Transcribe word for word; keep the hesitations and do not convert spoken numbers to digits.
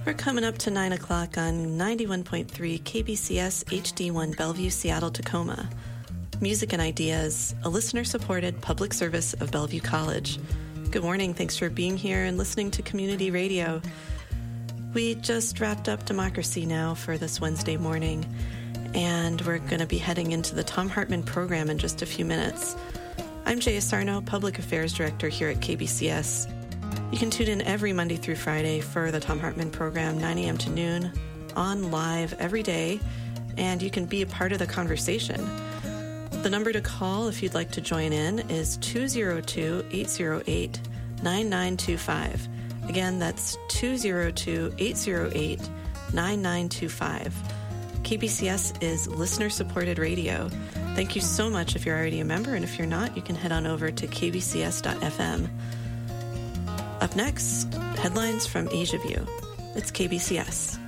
We're coming up to nine o'clock on ninety-one point three K B C S H D one Bellevue, Seattle, Tacoma. Music and Ideas, a listener-supported public service of Bellevue College. Good morning. Thanks for being here and listening to Community Radio. We just wrapped up Democracy Now! For this Wednesday morning, and we're going to be heading into the Thom Hartmann program in just a few minutes. I'm Jaya Sarno, Public Affairs Director here at K B C S. You can tune in every Monday through Friday for the Thom Hartmann program, nine a.m. to noon, on live every day, and you can be a part of the conversation. The number to call if you'd like to join in is two oh two, eight oh eight, nine nine two five. Again, that's two oh two, eight oh eight, nine nine two five. K B C S is listener-supported radio. Thank you so much if you're already a member, and if you're not, you can head on over to k b c s dot f m. Up next, headlines from Asia View. It's K B C S.